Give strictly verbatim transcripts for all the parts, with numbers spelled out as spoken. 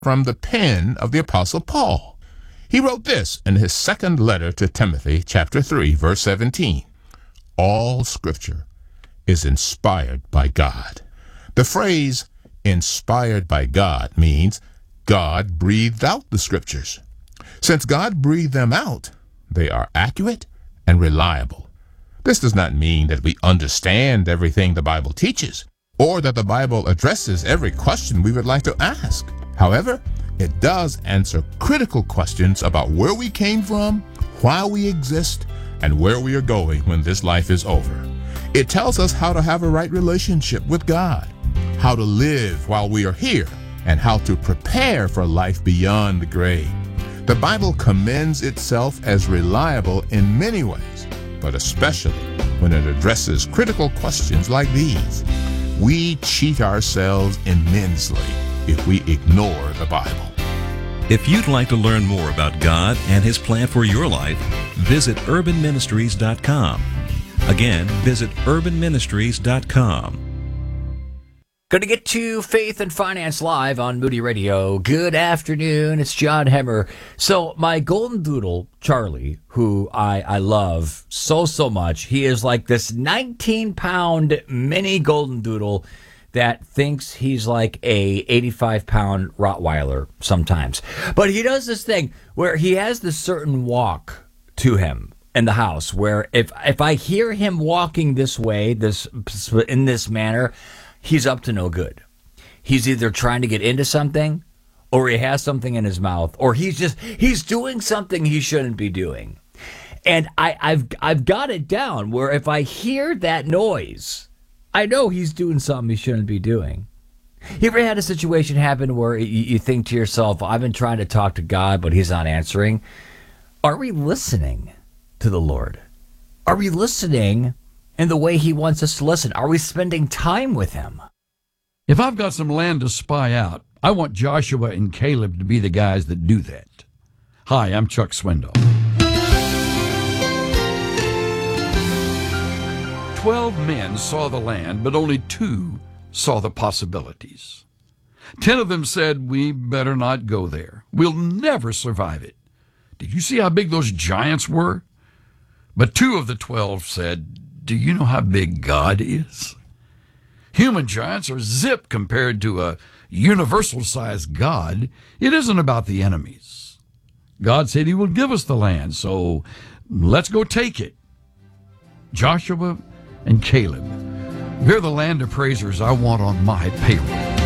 from the pen of the Apostle Paul. He wrote this in his second letter to Timothy, chapter three, verse seventeen. All Scripture is inspired by God. The phrase inspired by God means God breathed out the Scriptures. Since God breathed them out, they are accurate and reliable. This does not mean that we understand everything the Bible teaches, or that the Bible addresses every question we would like to ask. However, it does answer critical questions about where we came from, why we exist, and where we are going when this life is over. It tells us how to have a right relationship with God, how to live while we are here, and how to prepare for life beyond the grave. The Bible commends itself as reliable in many ways, but especially when it addresses critical questions like these. We cheat ourselves immensely if we ignore the Bible. If you'd like to learn more about God and His plan for your life, visit urban ministries dot com. Again, visit urban ministries dot com. Going to get to Faith and Finance Live on Moody Radio. Good afternoon. It's John Hemmer. So my golden doodle, Charlie, who I, I love so, so much, he is like this nineteen-pound mini golden doodle that thinks he's like a eighty-five pound Rottweiler sometimes. But he does this thing where he has this certain walk to him in the house where if if I hear him walking this way, this in this manner, he's up to no good. He's either trying to get into something, or he has something in his mouth, or he's just he's doing something he shouldn't be doing. And I, I've I've got it down where if I hear that noise, I know he's doing something he shouldn't be doing. You ever had a situation happen where you, you think to yourself, I've been trying to talk to God, but He's not answering? Are we listening to the Lord? Are we listening in the way He wants us to listen? Are we spending time with Him? If I've got some land to spy out, I want Joshua and Caleb to be the guys that do that. Hi, I'm Chuck Swindoll. Twelve men saw the land, but only two saw the possibilities. Ten of them said, we better not go there. We'll never survive it. Did you see how big those giants were? But two of the twelve said, do you know how big God is? Human giants are zip compared to a universal-sized God. It isn't about the enemies. God said He will give us the land, so let's go take it. Joshua and Caleb, they're the land appraisers I want on my payroll.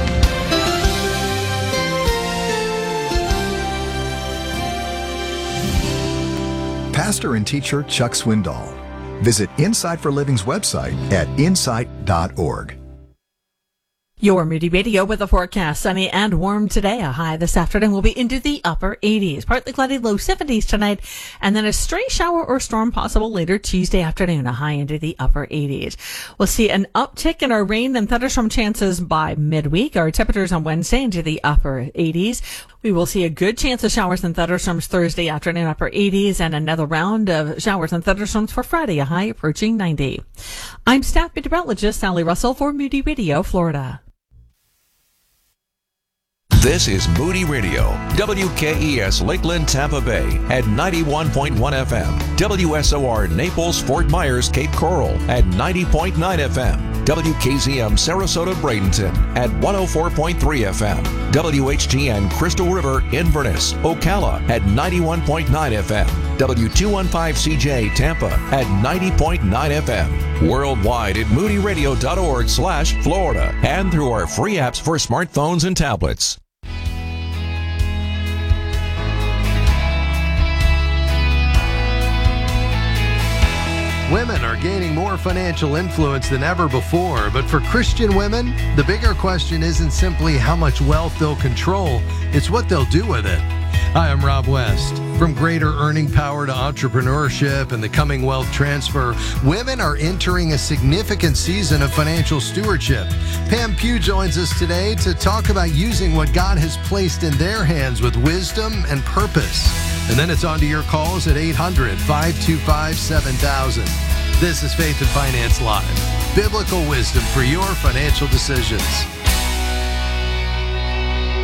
Pastor and teacher Chuck Swindoll. Visit Insight for Living's website at insight dot org. Your Moody Radio with a forecast. Sunny and warm today. A high this afternoon will be into the upper eighties. Partly cloudy, low seventies tonight. And then a stray shower or storm possible later Tuesday afternoon. A high into the upper eighties. We'll see an uptick in our rain and thunderstorm chances by midweek. Our temperatures on Wednesday into the upper eighties. We will see a good chance of showers and thunderstorms Thursday afternoon, upper eighties, and another round of showers and thunderstorms for Friday, a high approaching ninety. I'm staff meteorologist Sally Russell for Moody Radio, Florida. This is Moody Radio, W K E S Lakeland, Tampa Bay at ninety-one point one F M, W S O R Naples, Fort Myers, Cape Coral at ninety point nine F M, W K Z M Sarasota, Bradenton at one oh four point three F M, W H G N Crystal River, Inverness, Ocala at ninety-one point nine F M, W two fifteen C J Tampa at ninety point nine F M, worldwide at moody radio dot org slash Florida, and through our free apps for smartphones and tablets. Women are gaining more financial influence than ever before, but for Christian women, the bigger question isn't simply how much wealth they'll control, it's what they'll do with it. Hi, I'm Rob West. From greater earning power to entrepreneurship and the coming wealth transfer, women are entering a significant season of financial stewardship. Pam Pugh joins us today to talk about using what God has placed in their hands with wisdom and purpose. And then it's on to your calls at eight hundred, five two five, seven thousand. This is Faith and Finance Live. Biblical wisdom for your financial decisions.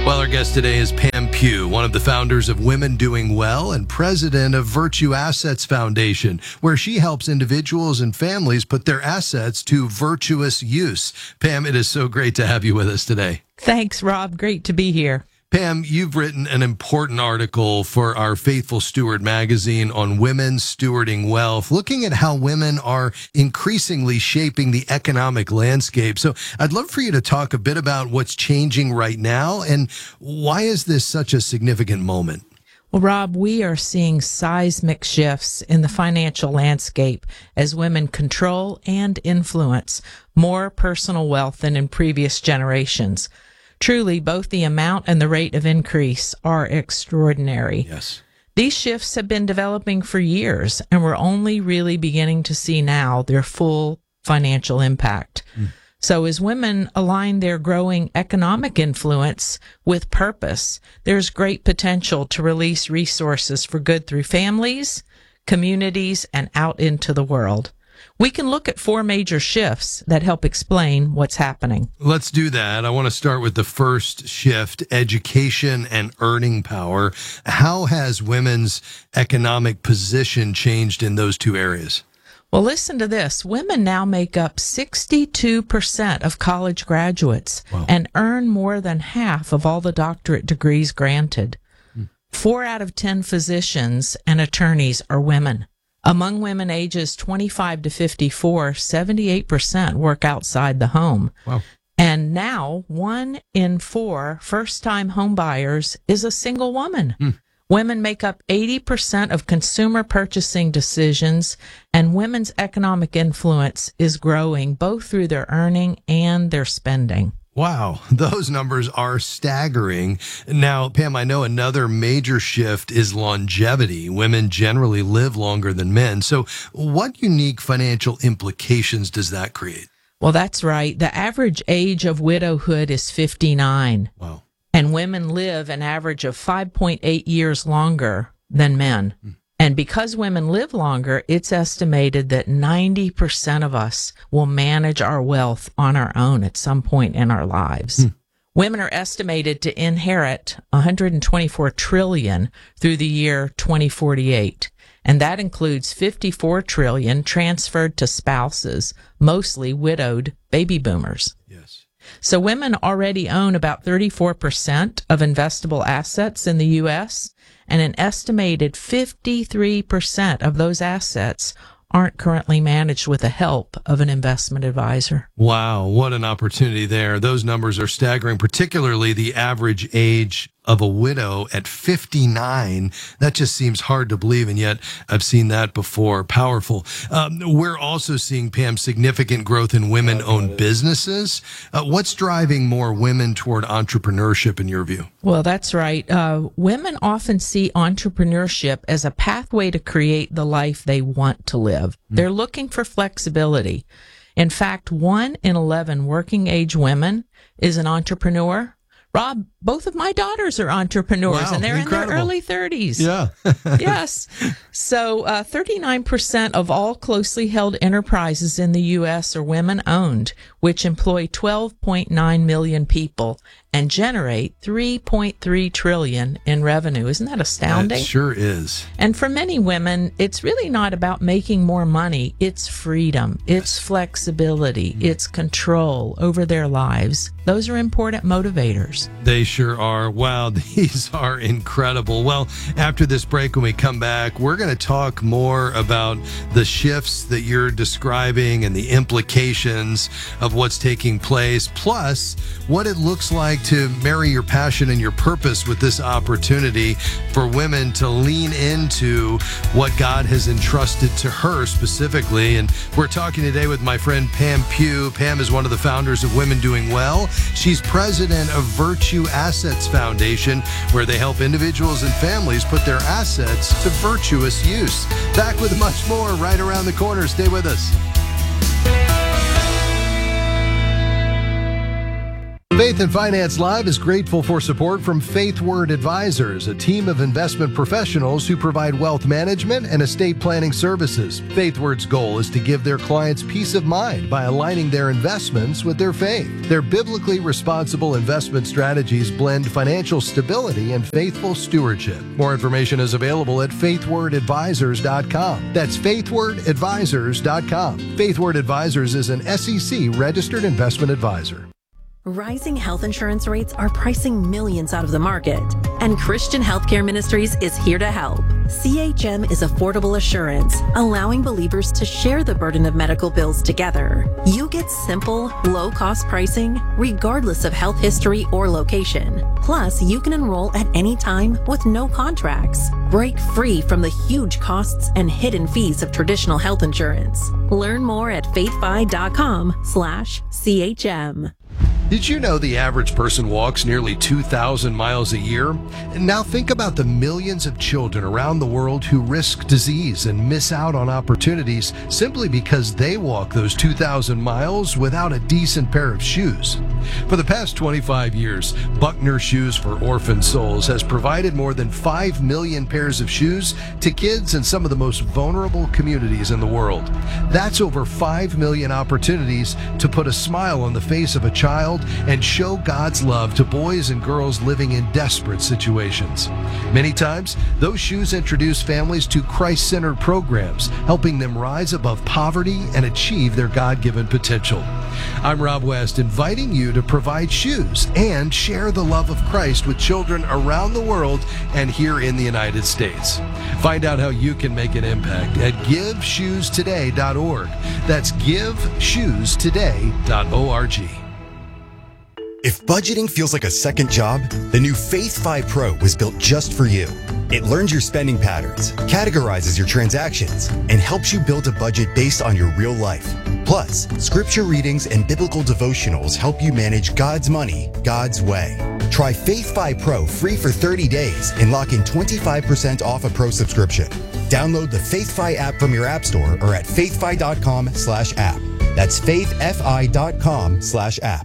Well, our guest today is Pam Pugh, one of the founders of Women Doing Well and president of Virtue Assets Foundation, where she helps individuals and families put their assets to virtuous use. Pam, it is so great to have you with us today. Thanks, Rob. Great to be here. Pam, you've written an important article for our Faithful Steward magazine on women stewarding wealth, looking at how women are increasingly shaping the economic landscape. So I'd love for you to talk a bit about what's changing right now and why is this such a significant moment? Well, Rob, we are seeing seismic shifts in the financial landscape as women control and influence more personal wealth than in previous generations. Truly, both the amount and the rate of increase are extraordinary. Yes. These shifts have been developing for years, and we're only really beginning to see now their full financial impact. Mm. So as women align their growing economic influence with purpose, there's great potential to release resources for good through families, communities, and out into the world. We can look at four major shifts that help explain what's happening. Let's do that. I want to start with the first shift, education and earning power. How has women's economic position changed in those two areas? Well, listen to this. Women now make up sixty-two percent of college graduates. Wow. And earn more than half of all the doctorate degrees granted. Hmm. Four out of ten physicians and attorneys are women. Among women ages twenty-five to fifty-four, seventy-eight percent work outside the home. Wow. And now one in four first-time home buyers is a single woman. Hmm. Women make up eighty percent of consumer purchasing decisions, and women's economic influence is growing both through their earning and their spending. Wow, those numbers are staggering. Now, Pam, I know another major shift is longevity. Women generally live longer than men. So what unique financial implications does that create? Well, that's right. The average age of widowhood is fifty-nine. Wow. And women live an average of five point eight years longer than men. Hmm. And because women live longer, it's estimated that ninety percent of us will manage our wealth on our own at some point in our lives. Hmm. Women are estimated to inherit one hundred twenty-four trillion dollars through the year twenty forty-eight. And that includes fifty-four trillion dollars transferred to spouses, mostly widowed baby boomers. Yes. So women already own about thirty-four percent of investable assets in the U S, and an estimated fifty-three percent of those assets aren't currently managed with the help of an investment advisor. Wow, what an opportunity there. Those numbers are staggering, particularly the average age of a widow at fifty-nine. That just seems hard to believe, and yet I've seen that before. Powerful. Um, we're also seeing, Pam, significant growth in women-owned businesses. Uh, what's driving more women toward entrepreneurship in your view? Well, that's right. Uh, women often see entrepreneurship as a pathway to create the life they want to live. Mm. They're looking for flexibility. In fact, one in eleven working-age women is an entrepreneur. Rob, both of my daughters are entrepreneurs, wow, and they're incredible. in their early thirties. Yeah. Yes. So uh, thirty-nine percent of all closely held enterprises in the U S are women-owned, which employ twelve point nine million people and generate three point three trillion dollars in revenue. Isn't that astounding? It sure is. And for many women, it's really not about making more money. It's freedom. It's flexibility. Mm. It's control over their lives. Those are important motivators. They sure are. Wow, these are incredible. Well, after this break, when we come back, we're going to talk more about the shifts that you're describing and the implications of what's taking place, plus what it looks like to marry your passion and your purpose with this opportunity for women to lean into what God has entrusted to her specifically. And we're talking today with my friend Pam Pugh. Pam is one of the founders of Women Doing Well. She's president of Virtue Assets Foundation, where they help individuals and families put their assets to virtuous use. Back with much more right around the corner. Stay with us. Faith and Finance Live is grateful for support from FaithWord Advisors, a team of investment professionals who provide wealth management and estate planning services. FaithWord's goal is to give their clients peace of mind by aligning their investments with their faith. Their biblically responsible investment strategies blend financial stability and faithful stewardship. More information is available at faith word advisors dot com. That's faith word advisors dot com. FaithWord Advisors is an S E C registered investment advisor. Rising health insurance rates are pricing millions out of the market, and Christian Healthcare Ministries is here to help. C H M is affordable assurance, allowing believers to share the burden of medical bills together. You get simple, low-cost pricing, regardless of health history or location. Plus, you can enroll at any time with no contracts. Break free from the huge costs and hidden fees of traditional health insurance. Learn more at faithfi dot com slash C H M. Did you know the average person walks nearly two thousand miles a year? And now think about the millions of children around the world who risk disease and miss out on opportunities simply because they walk those two thousand miles without a decent pair of shoes. For the past twenty-five years, Buckner Shoes for Orphan Souls has provided more than five million pairs of shoes to kids in some of the most vulnerable communities in the world. That's over five million opportunities to put a smile on the face of a child and show God's love to boys and girls living in desperate situations. Many times, those shoes introduce families to Christ-centered programs, helping them rise above poverty and achieve their God-given potential. I'm Rob West, inviting you to provide shoes and share the love of Christ with children around the world and here in the United States. Find out how you can make an impact at give shoes today dot org. That's give shoes today dot org. If budgeting feels like a second job, the new FaithFi Pro was built just for you. It learns your spending patterns, categorizes your transactions, and helps you build a budget based on your real life. Plus, scripture readings and biblical devotionals help you manage God's money, God's way. Try FaithFi Pro free for thirty days and lock in twenty-five percent off a pro subscription. Download the FaithFi app from your app store or at faithfi dot com slash app. That's faithfi dot com slash app.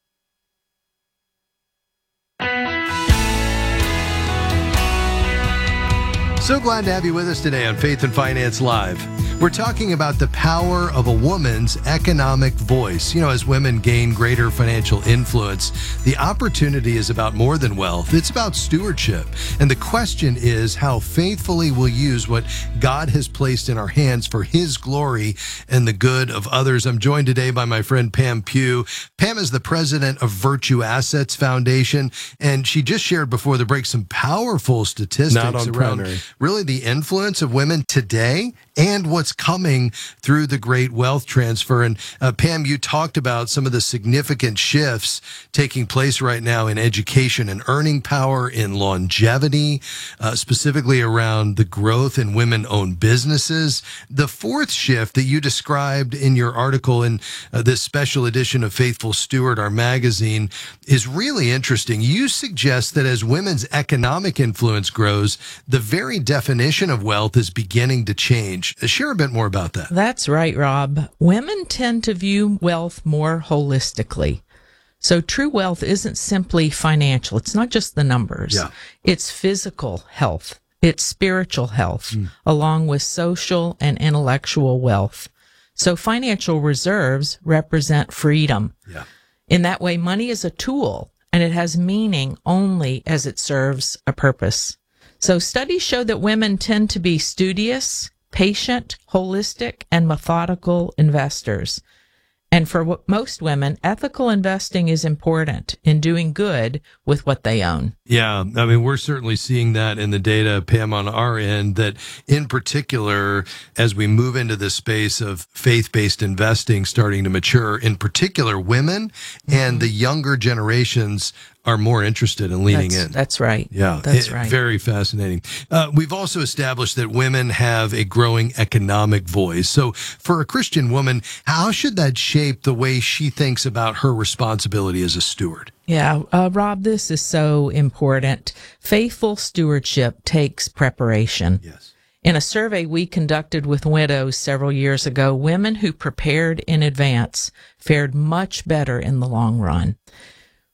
So glad to have you with us today on Faith and Finance Live. We're talking about the power of a woman's economic voice. You know, as women gain greater financial influence, the opportunity is about more than wealth. It's about stewardship. And the question is how faithfully we'll use what God has placed in our hands for His glory and the good of others. I'm joined today by my friend Pam Pugh. Pam is the president of Virtue Assets Foundation, and she just shared before the break some powerful statistics Not on around primary. really the influence of women today and what's coming through the great wealth transfer. And uh, Pam, you talked about some of the significant shifts taking place right now in education and earning power, in longevity, uh, specifically around the growth in women-owned businesses. The fourth shift that you described in your article in uh, this special edition of Faithful Steward, our magazine, is really interesting. You suggest that as women's economic influence grows, the very definition of wealth is beginning to change. Share a bit more about that. That's right, Rob. Women tend to view wealth more holistically. So true wealth isn't simply financial. It's not just the numbers. Yeah. It's physical health. It's spiritual health, mm. along with social and intellectual wealth. So financial reserves represent freedom. Yeah. In that way, money is a tool, and it has meaning only as it serves a purpose. So studies show that women tend to be studious, patient, holistic, and methodical investors. And for w- most women, ethical investing is important in doing good with what they own. Yeah, I mean, we're certainly seeing that in the data, Pam, on our end, that in particular, as we move into the space of faith-based investing starting to mature, in particular, women mm-hmm. and the younger generations are more interested in leaning that's, in. That's right. Yeah, that's it, right. Very fascinating. Uh, we've also established that women have a growing economic voice. So for a Christian woman, how should that shape the way she thinks about her responsibility as a steward? Yeah, uh, Rob, this is so important. Faithful stewardship takes preparation. Yes. In a survey we conducted with widows several years ago, women who prepared in advance fared much better in the long run.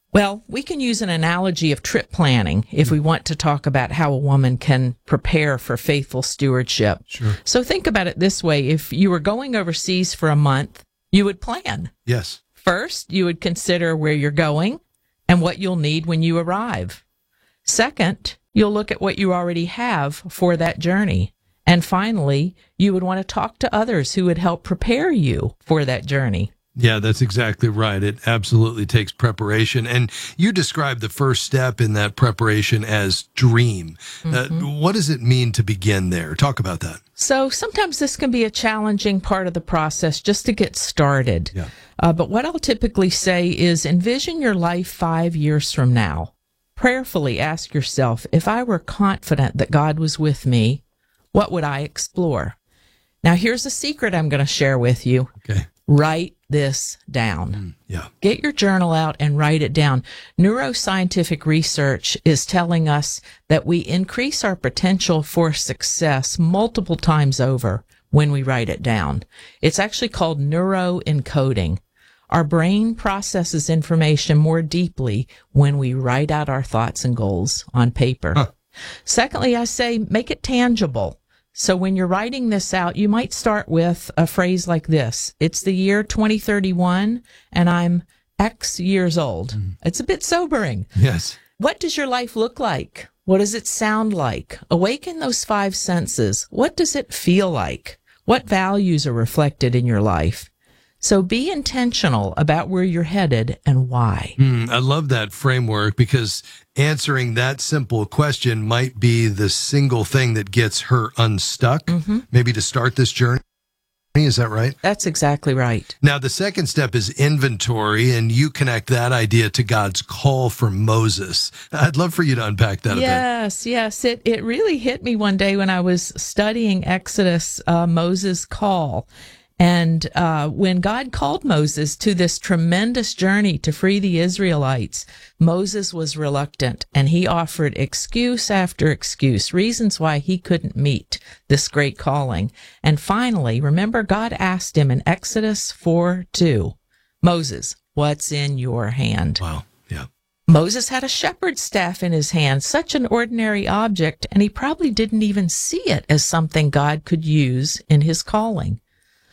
Well, we can use an analogy of trip planning if we want to talk about how a woman can prepare for faithful stewardship. Sure. So think about it this way. If you were going overseas for a month, you would plan. Yes. First, you would consider where you're going and what you'll need when you arrive. Second, you'll look at what you already have for that journey. And finally, you would want to talk to others who would help prepare you for that journey. Yeah, that's exactly right. It absolutely takes preparation. And you described the first step in that preparation as dream. Mm-hmm. Uh, what does it mean to begin there? Talk about that. So sometimes this can be a challenging part of the process just to get started. Yeah. Uh, but what I'll typically say is envision your life five years from now. Prayerfully ask yourself, if I were confident that God was with me, what would I explore? Now, here's a secret I'm going to share with you. Okay. Write this down. Mm, yeah. Get your journal out and write it down. Neuroscientific research is telling us that we increase our potential for success multiple times over when we write it down. It's actually called neuroencoding. Our brain processes information more deeply when we write out our thoughts and goals on paper. Huh. Secondly, I say make it tangible. So when you're writing this out, you might start with a phrase like this. It's the year twenty thirty-one, and I'm X years old. Mm. It's a bit sobering. Yes. What does your life look like? What does it sound like? Awaken those five senses. What does it feel like? What values are reflected in your life? So be intentional about where you're headed and why. Mm, I love that framework because answering that simple question might be the single thing that gets her unstuck, mm-hmm. maybe to start this journey. Is that right? That's exactly right. Now, the second step is inventory, and you connect that idea to God's call for Moses. I'd love for you to unpack that yes, a bit. Yes, yes. It, it really hit me one day when I was studying Exodus, uh, Moses' call. And uh, when God called Moses to this tremendous journey to free the Israelites, Moses was reluctant, and he offered excuse after excuse, reasons why he couldn't meet this great calling. And finally, remember, God asked him in Exodus four two, Moses, what's in your hand? Wow, yeah. Moses had a shepherd's staff in his hand, such an ordinary object, and he probably didn't even see it as something God could use in his calling.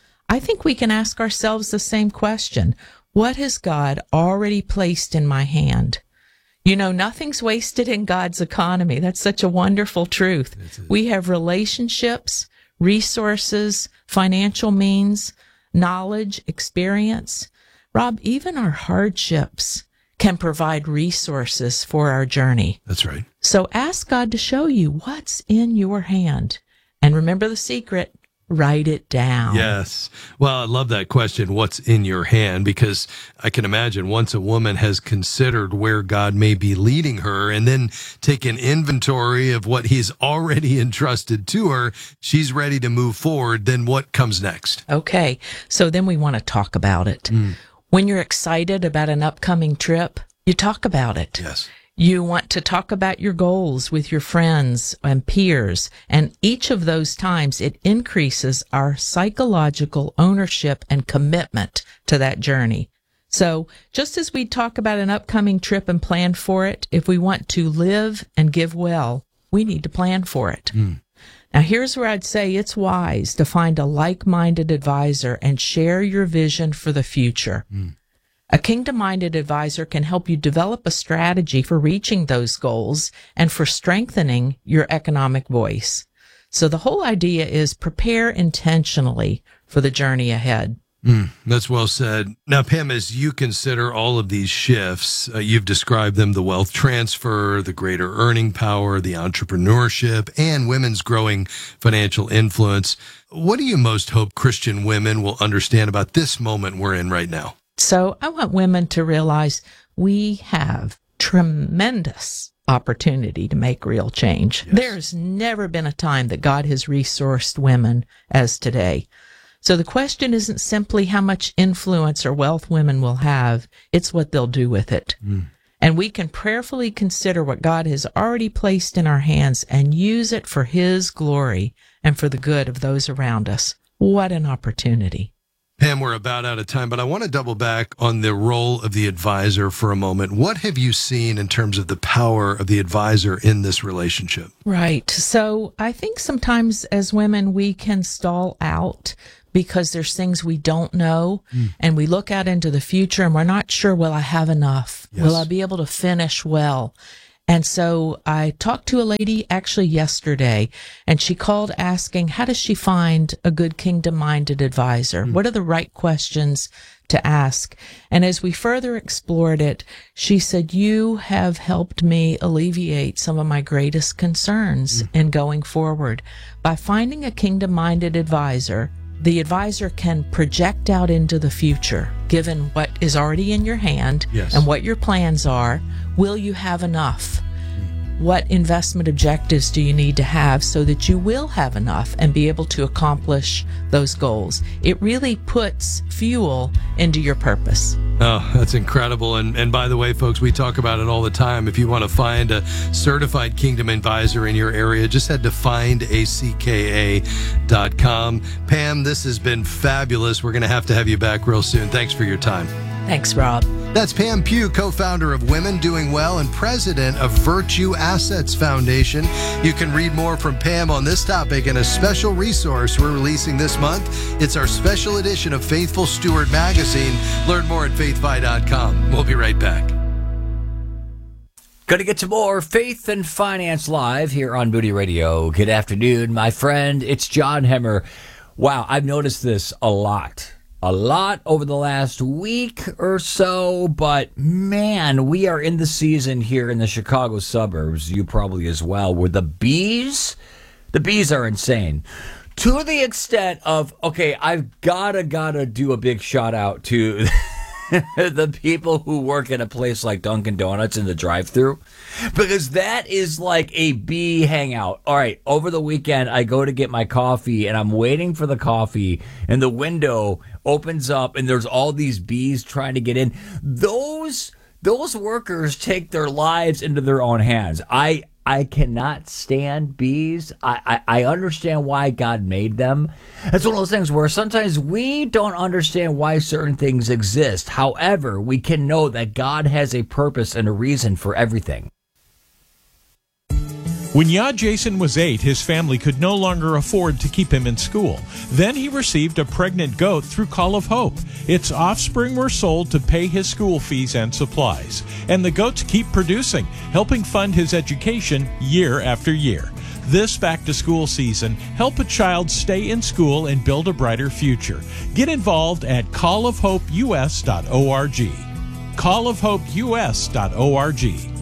I think we can ask ourselves the same question. What has God already placed in my hand? You know, nothing's wasted in God's economy. That's such a wonderful truth. We have relationships, resources, financial means, knowledge, experience. Rob, even our hardships can provide resources for our journey. That's right. So ask God to show you what's in your hand. And remember the secret. Write it down. Yes. Well, I love that question, what's in your hand? Because I can imagine once a woman has considered where God may be leading her and then taken inventory of what he's already entrusted to her, she's ready to move forward. Then what comes next? Okay. So then we want to talk about it. Mm. When you're excited about an upcoming trip, you talk about it. Yes. You want to talk about your goals with your friends and peers, and each of those times it increases our psychological ownership and commitment to that journey. So just as we talk about an upcoming trip and plan for it, if we want to live and give well, we need to plan for it. Mm. Now, here's where I'd say it's wise to find a like-minded advisor and share your vision for the future. Mm. A kingdom-minded advisor can help you develop a strategy for reaching those goals and for strengthening your economic voice. So the whole idea is prepare intentionally for the journey ahead. Mm, that's well said. Now, Pam, as you consider all of these shifts, uh, you've described them, the wealth transfer, the greater earning power, the entrepreneurship, and women's growing financial influence. What do you most hope Christian women will understand about this moment we're in right now? So I want women to realize we have tremendous opportunity to make real change. Yes. There's never been a time that God has resourced women as today. So the question isn't simply how much influence or wealth women will have, it's what they'll do with it. Mm. And we can prayerfully consider what God has already placed in our hands and use it for his glory and for the good of those around us. What an opportunity. Pam, we're about out of time, but I want to double back on the role of the advisor for a moment. What have you seen in terms of the power of the advisor in this relationship? Right. So I think sometimes as women, we can stall out because there's things we don't know, mm. and we look out into the future and we're not sure, will I have enough? Yes. Will I be able to finish well? And so I talked to a lady actually yesterday, and she called asking, how does she find a good kingdom-minded advisor? Mm. What are the right questions to ask? And as we further explored it, she said, you have helped me alleviate some of my greatest concerns mm. in going forward. By finding a kingdom-minded advisor, the advisor can project out into the future, given what is already in your hand yes. and what your plans are. Will you have enough? What investment objectives do you need to have so that you will have enough and be able to accomplish those goals? It really puts fuel into your purpose. Oh, that's incredible. And and by the way, folks, we talk about it all the time. If you want to find a certified Kingdom advisor in your area, just head to find a c k a dot com. Pam, this has been fabulous. We're going to have to have you back real soon. Thanks for your time. Thanks, Rob. That's Pam Pugh, co-founder of Women Doing Well and president of Virtue Assets Foundation. You can read more from Pam on this topic in a special resource we're releasing this month. It's our special edition of Faithful Steward magazine. Learn more at faith fi dot com. We'll be right back. Going to get to more Faith and Finance Live here on Moody Radio. Good afternoon, my friend. It's John Hemmer. Wow, I've noticed this a lot. A lot over the last week or so, but man, we are in the season here in the Chicago suburbs, you probably as well, where the bees, the bees are insane. To the extent of, okay, I've gotta, gotta do a big shout out to the people who work at a place like Dunkin' Donuts in the drive-thru, because that is like a bee hangout. All right, over the weekend, I go to get my coffee, and I'm waiting for the coffee, and the window opens up, and there's all these bees trying to get in. Those those workers take their lives into their own hands. I I cannot stand bees. I, I, I understand why God made them. It's one of those things where sometimes we don't understand why certain things exist. However, we can know that God has a purpose and a reason for everything. When Yad Jason was eight, his family could no longer afford to keep him in school. Then he received a pregnant goat through Call of Hope. Its offspring were sold to pay his school fees and supplies. And the goats keep producing, helping fund his education year after year. This back-to-school season, help a child stay in school and build a brighter future. Get involved at call of hope u s dot org. call of hope u s dot org.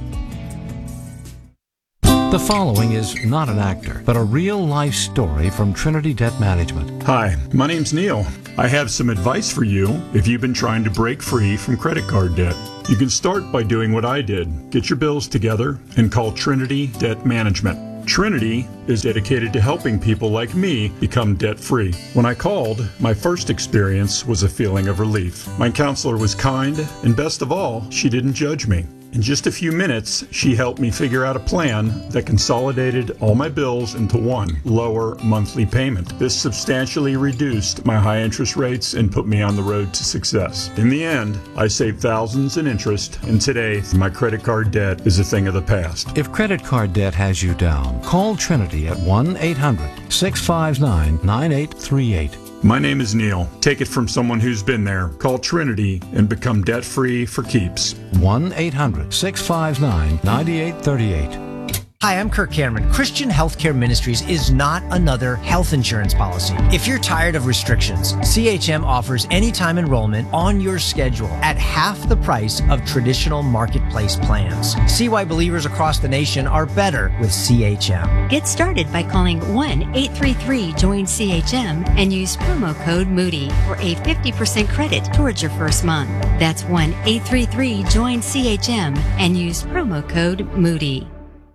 The following is not an actor, but a real-life story from Trinity Debt Management. Hi, my name's Neil. I have some advice for you if you've been trying to break free from credit card debt. You can start by doing what I did. Get your bills together and call Trinity Debt Management. Trinity is dedicated to helping people like me become debt-free. When I called, my first experience was a feeling of relief. My counselor was kind, and best of all, she didn't judge me. In just a few minutes, she helped me figure out a plan that consolidated all my bills into one lower monthly payment. This substantially reduced my high interest rates and put me on the road to success. In the end, I saved thousands in interest, and today, my credit card debt is a thing of the past. If credit card debt has you down, call Trinity at one eight hundred six five nine nine eight three eight. My name is Neil. Take it from someone who's been there. Call Trinity and become debt-free for keeps. one eight hundred six five nine nine eight three eight. Hi, I'm Kirk Cameron. Christian Healthcare Ministries is not another health insurance policy. If you're tired of restrictions, C H M offers anytime enrollment on your schedule at half the price of traditional marketplace plans. See why believers across the nation are better with C H M. Get started by calling one eight three three join C H M and use promo code Moody for a fifty percent credit towards your first month. That's one eight three three join C H M and use promo code Moody.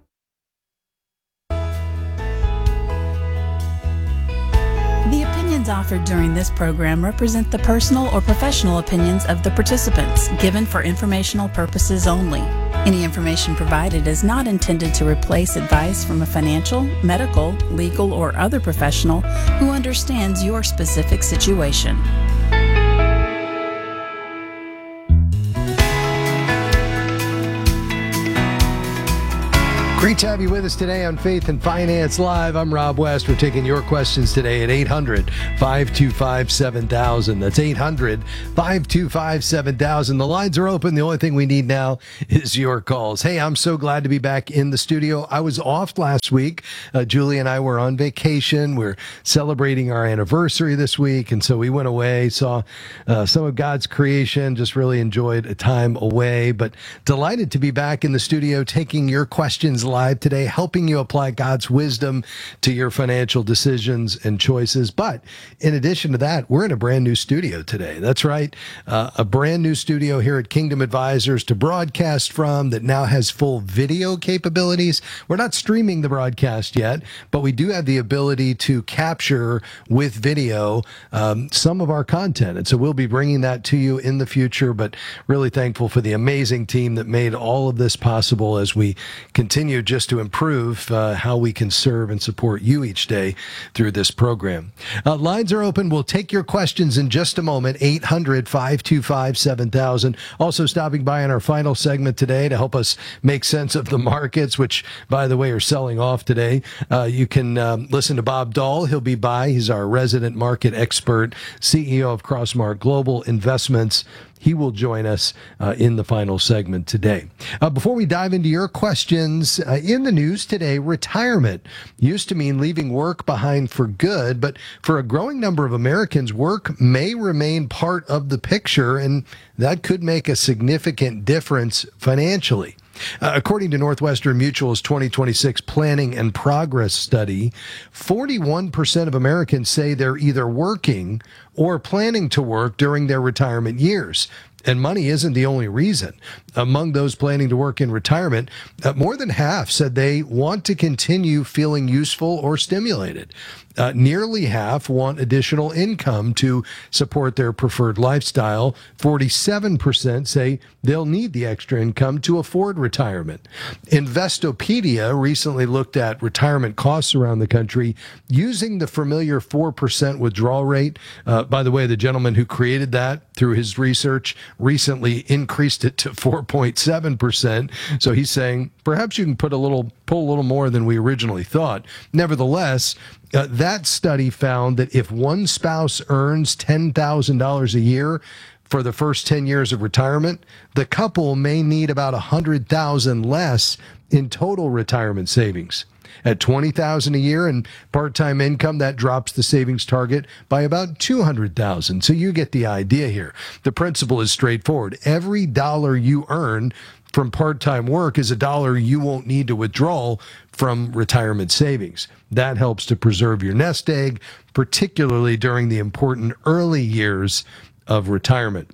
The opinions offered during this program represent the personal or professional opinions of the participants, given for informational purposes only. Any information provided is not intended to replace advice from a financial, medical, legal, or other professional who understands your specific situation. Great to have you with us today on Faith and Finance Live. I'm Rob West. We're taking your questions today at eight hundred, five two five, seven thousand. That's eight hundred, five two five, seven thousand. The lines are open. The only thing we need now is your calls. Hey, I'm so glad to be back in the studio. I was off last week. Uh, Julie and I were on vacation. We're celebrating our anniversary this week, and so we went away, saw uh, some of God's creation, just really enjoyed a time away, but delighted to be back in the studio taking your questions live today, helping you apply God's wisdom to your financial decisions and choices. But in addition to that, we're in a brand new studio today. That's right. Uh, a brand new studio here at Kingdom Advisors to broadcast from that now has full video capabilities. We're not streaming the broadcast yet, but we do have the ability to capture with video um, some of our content. And so we'll be bringing that to you in the future, but really thankful for the amazing team that made all of this possible as we continue just to improve uh, how we can serve and support you each day through this program. Uh, lines are open. We'll take your questions in just a moment. eight hundred, five two five, seven thousand. Also stopping by in our final segment today to help us make sense of the markets, which, by the way, are selling off today. Uh, you can um, listen to Bob Dahl. He'll be by. He's our resident market expert, C E O of Crossmark Global Investments. He will join us uh, in the final segment today. Uh, before we dive into your questions, uh, in the news today, retirement used to mean leaving work behind for good, but for a growing number of Americans, work may remain part of the picture, and that could make a significant difference financially. Uh, according to Northwestern Mutual's twenty twenty-six Planning and Progress study, forty-one percent of Americans say they're either working or planning to work during their retirement years. And money isn't the only reason. Among those planning to work in retirement, uh, more than half said they want to continue feeling useful or stimulated. Uh, nearly half want additional income to support their preferred lifestyle. forty-seven percent say they'll need the extra income to afford retirement. Investopedia recently looked at retirement costs around the country using the familiar four percent withdrawal rate. Uh, by the way, the gentleman who created that through his research recently increased it to four point seven percent. So he's saying perhaps you can put a little, pull a little more than we originally thought. Nevertheless, Uh, that study found that if one spouse earns ten thousand dollars a year for the first ten years of retirement, the couple may need about one hundred thousand dollars less in total retirement savings. At twenty thousand dollars a year and part-time income, that drops the savings target by about two hundred thousand dollars. So you get the idea here. The principle is straightforward. Every dollar you earn from part-time work is a dollar you won't need to withdraw from retirement savings. That helps to preserve your nest egg, particularly during the important early years of retirement.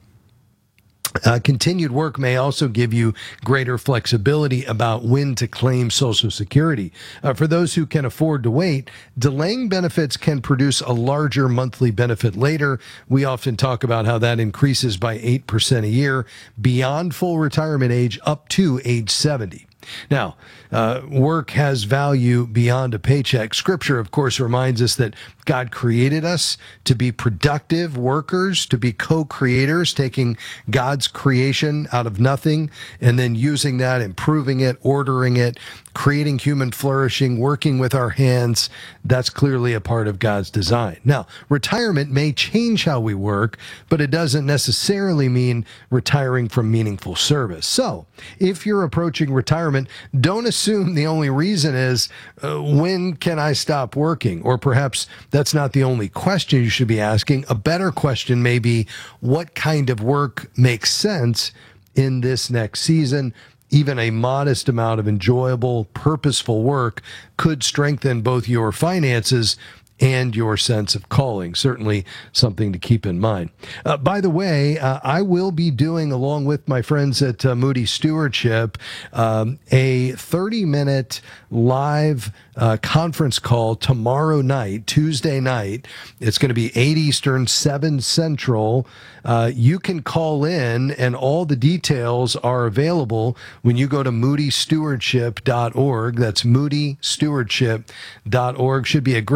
Uh, continued work may also give you greater flexibility about when to claim Social Security. Uh, for those who can afford to wait, delaying benefits can produce a larger monthly benefit later. We often talk about how that increases by eight percent a year beyond full retirement age up to age seventy. Now, uh, work has value beyond a paycheck. Scripture, of course, reminds us that God created us to be productive workers, to be co-creators, taking God's creation out of nothing and then using that, improving it, ordering it, creating human flourishing, working with our hands. That's clearly a part of God's design. Now, retirement may change how we work, but it doesn't necessarily mean retiring from meaningful service. So, if you're approaching retirement, don't assume the only reason is, uh, when can I stop working? Or perhaps that's not the only question you should be asking. A better question may be, what kind of work makes sense in this next season? Even a modest amount of enjoyable, purposeful work could strengthen both your finances and your sense of calling. Certainly something to keep in mind. Uh, by the way, uh, I will be doing, along with my friends at uh, Moody Stewardship, um, a thirty-minute live uh, conference call tomorrow night, Tuesday night. It's going to be eight Eastern, seven Central. Uh, you can call in, and all the details are available when you go to moody stewardship dot org. That's moody stewardship dot org. Should be a great conversation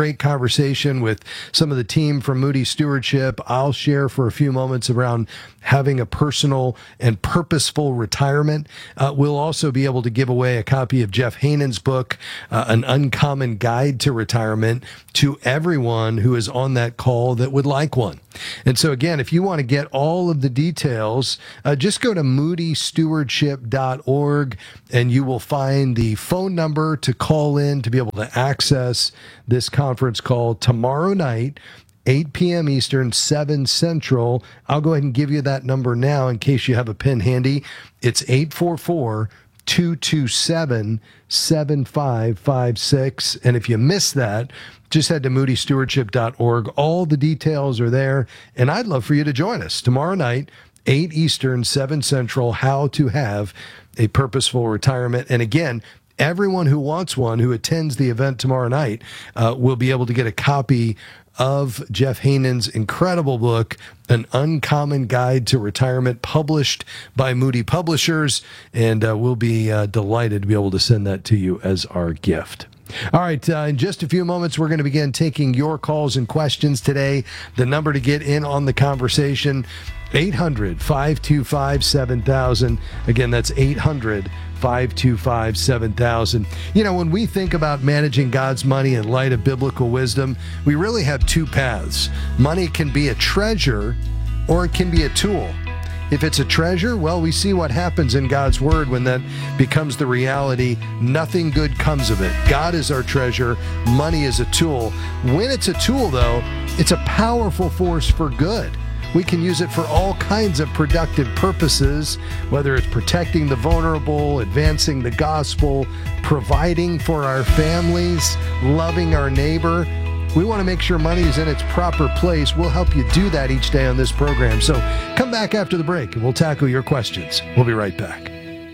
conversation with some of the team from Moody Stewardship. I'll share for a few moments around having a personal and purposeful retirement. Uh, we'll also be able to give away a copy of Jeff Hanen's book, uh, An Uncommon Guide to Retirement, to everyone who is on that call that would like one. And so again, if you want to get all of the details, uh, just go to moody stewardship dot org and you will find the phone number to call in to be able to access this conference call tomorrow night, eight p.m. Eastern, seven Central. I'll go ahead and give you that number now in case you have a pen handy. It's eight four four, two two seven, seven five five six. And if you miss that, just head to moody stewardship dot org. All the details are there. And I'd love for you to join us tomorrow night, eight Eastern, seven Central, how to have a purposeful retirement. And again, everyone who wants one, who attends the event tomorrow night, uh, will be able to get a copy of Jeff Hanen's incredible book, An Uncommon Guide to Retirement, published by Moody Publishers. And uh, we'll be uh, delighted to be able to send that to you as our gift. All right, uh, in just a few moments, we're going to begin taking your calls and questions today. The number to get in on the conversation, eight hundred, five two five, seven thousand. Again, that's eight hundred, five two five, seven thousand. You know, when we think about managing God's money in light of biblical wisdom, we really have two paths. Money can be a treasure or it can be a tool. If it's a treasure, well, we see what happens in God's word when that becomes the reality. Nothing good comes of it. God is our treasure. Money is a tool. When it's a tool, though, it's a powerful force for good. We can use it for all kinds of productive purposes, whether it's protecting the vulnerable, advancing the gospel, providing for our families, loving our neighbor. We want to make sure money is in its proper place. We'll help you do that each day on this program. So come back after the break and we'll tackle your questions. We'll be right back.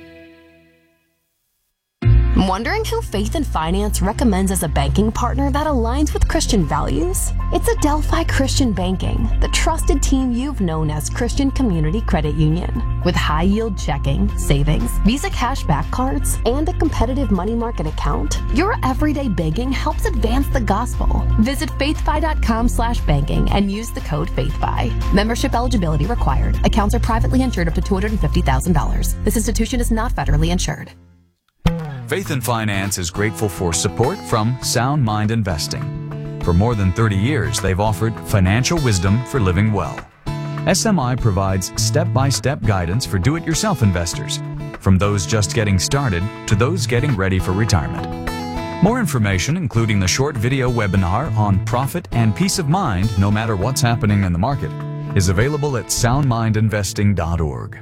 Wondering who Faith and Finance recommends as a banking partner that aligns with Christian values? It's Adelphi Christian Banking, the trusted team you've known as Christian Community Credit Union. With high-yield checking, savings, Visa cashback cards, and a competitive money market account, your everyday banking helps advance the gospel. Visit faithfi.com slash banking and use the code FaithFi. Membership eligibility required. Accounts are privately insured up to two hundred fifty thousand dollars. This institution is not federally insured. Faith and Finance is grateful for support from Sound Mind Investing. For more than thirty years, they've offered financial wisdom for living well. S M I provides step-by-step guidance for do-it-yourself investors, from those just getting started to those getting ready for retirement. More information, including the short video webinar on profit and peace of mind no matter what's happening in the market, is available at sound mind investing dot org.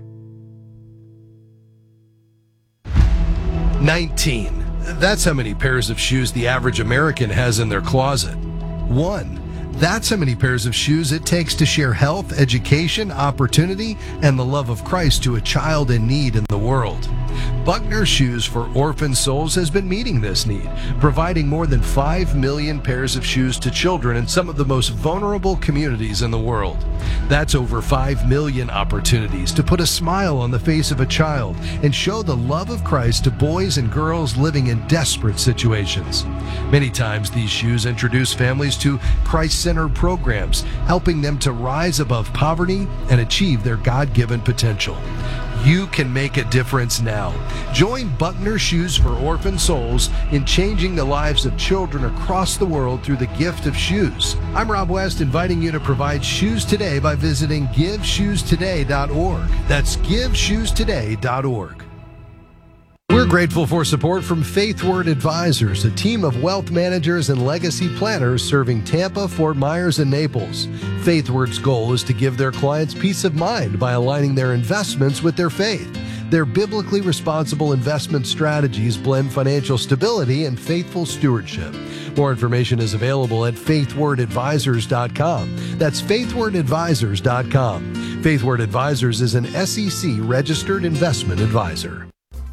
nineteen. That's how many pairs of shoes the average American has in their closet. One. That's how many pairs of shoes it takes to share health, education, opportunity, and the love of Christ to a child in need in the world. Buckner Shoes for Orphan Souls has been meeting this need, providing more than five million pairs of shoes to children in some of the most vulnerable communities in the world. That's over five million opportunities to put a smile on the face of a child and show the love of Christ to boys and girls living in desperate situations. Many times these shoes introduce families to Christ-centered programs, helping them to rise above poverty and achieve their God-given potential. You can make a difference now. Join Buckner Shoes for Orphan Souls in changing the lives of children across the world through the gift of shoes. I'm Rob West, inviting you to provide shoes today by visiting give shoes today dot org. That's give shoes today dot org. We're grateful for support from FaithWord Advisors, a team of wealth managers and legacy planners serving Tampa, Fort Myers, and Naples. FaithWord's goal is to give their clients peace of mind by aligning their investments with their faith. Their biblically responsible investment strategies blend financial stability and faithful stewardship. More information is available at faith word advisors dot com. That's faith word advisors dot com. FaithWord Advisors is an S E C registered investment advisor.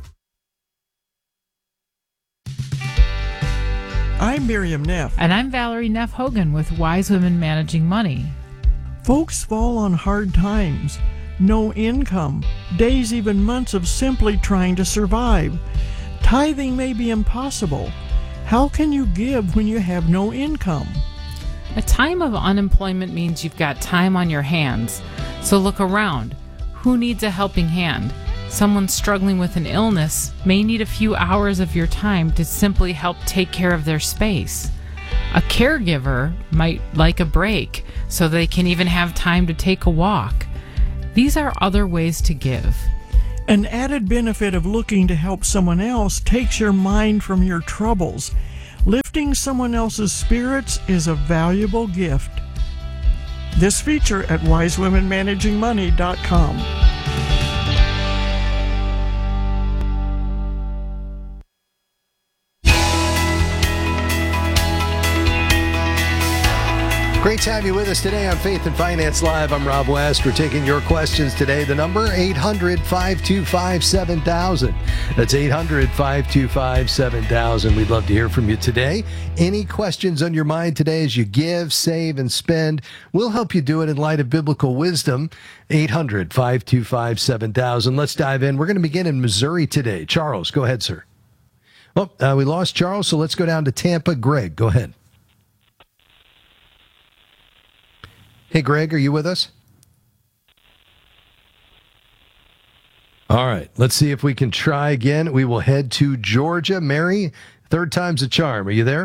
I'm Miriam Neff. And I'm Valerie Neff Hogan with Wise Women Managing Money. Folks fall on hard times. No income. Days, even months of simply trying to survive. Tithing may be impossible. How can you give when you have no income? A time of unemployment means you've got time on your hands. So look around. Who needs a helping hand? Someone struggling with an illness may need a few hours of your time to simply help take care of their space. A caregiver might like a break so they can even have time to take a walk. These are other ways to give. An added benefit of looking to help someone else takes your mind from your troubles. Lifting someone else's spirits is a valuable gift. This feature at wise women managing money dot com. Great to have you with us today on Faith and Finance Live. I'm Rob West. We're taking your questions today. The number, eight hundred, five two five, seven thousand. That's eight hundred, five two five, seven thousand. We'd love to hear from you today. Any questions on your mind today as you give, save, and spend? We'll help you do it in light of biblical wisdom. eight hundred, five two five, seven thousand. Let's dive in. We're going to begin in Missouri today. Charles, go ahead, sir. Well, uh, we lost Charles, so let's go down to Tampa. Greg, go ahead. Hey, Greg, are you with us? All right, let's see if we can try again. We will head to Georgia. Mary, third time's a charm. Are you there?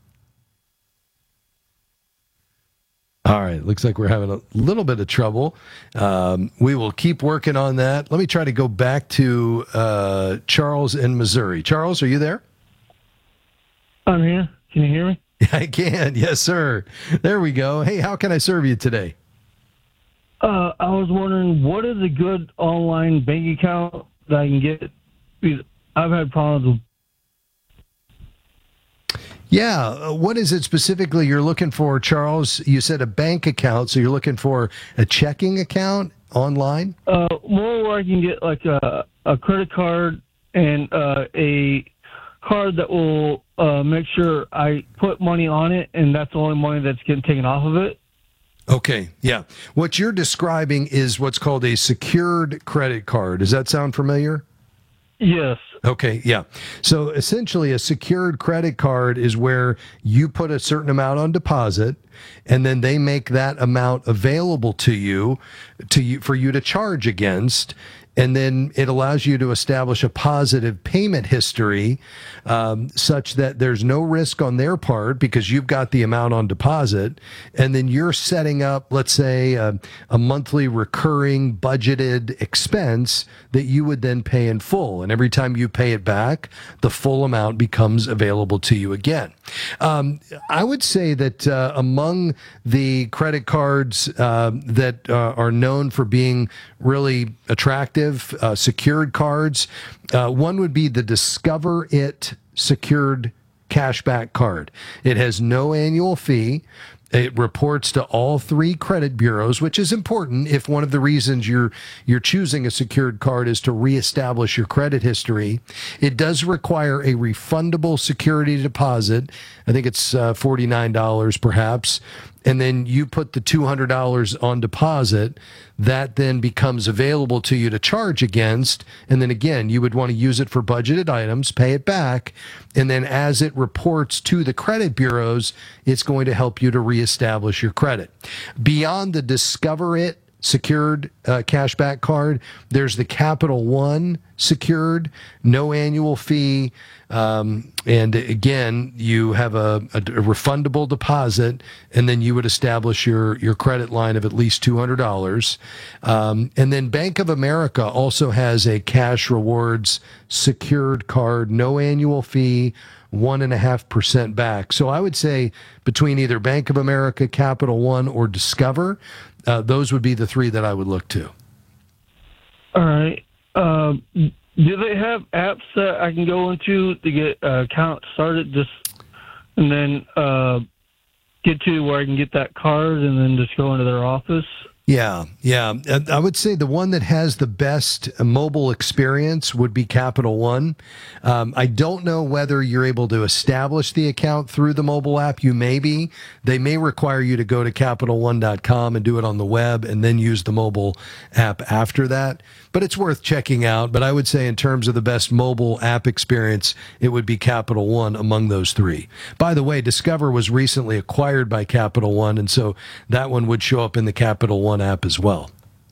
All right, looks like we're having a little bit of trouble. Um, we will keep working on that. Let me try to go back to uh, Charles in Missouri. Charles, are you there? I'm here. Can you hear me? I can. Yes, sir. There we go. Hey, how can I serve you today? Uh, I was wondering, what is a good online bank account that I can get? Because I've had problems with. Yeah. uh, What is it specifically you're looking for, Charles? You said a bank account, so you're looking for a checking account online? Uh, more where I can get like a, a credit card and uh, a card that will uh, make sure I put money on it, and that's the only money that's getting taken off of it. Okay, yeah. What you're describing is what's called a secured credit card. Does that sound familiar? Yes. Okay, yeah. So essentially a secured credit card is where you put a certain amount on deposit and then they make that amount available to you to you for you to charge against. And then it allows you to establish a positive payment history um, such that there's no risk on their part because you've got the amount on deposit. And then you're setting up, let's say, a, a monthly recurring budgeted expense that you would then pay in full. And every time you pay it back, the full amount becomes available to you again. Um, I would say that uh, among the credit cards uh, that uh, are known for being really attractive, Uh, secured cards. Uh, one would be the Discover It secured cashback card. It has no annual fee. It reports to all three credit bureaus, which is important if one of the reasons you're you're choosing a secured card is to reestablish your credit history. It does require a refundable security deposit. I think it's uh, forty-nine dollars perhaps. And then you put the two hundred dollars on deposit. That then becomes available to you to charge against. And then again, you would want to use it for budgeted items, pay it back. And then as it reports to the credit bureaus, it's going to help you to reestablish your credit. Beyond the Discover It secured uh, cashback card, there's the Capital One secured, no annual fee. Um, and again, you have a, a, a refundable deposit, and then you would establish your, your credit line of at least two hundred dollars. Um, and then Bank of America also has a cash rewards secured card, no annual fee, one and a half percent back. So I would say between either Bank of America, Capital One, or Discover, uh, those would be the three that I would look to. All right. Um, do they have apps that I can go into to get an account started, just and then uh, get to where I can get that card and then just go into their office? Yeah, yeah. I would say the one that has the best mobile experience would be Capital One. Um, I don't know whether you're able to establish the account through the mobile app. You may be. They may require you to go to Capital One dot com and do it on the web and then use the mobile app after that. but it's worth checking out. But I would say in terms of the best mobile app experience, it would be Capital One among those three. By the way, Discover was recently acquired by Capital One, and so that one would show up in the Capital One app as well.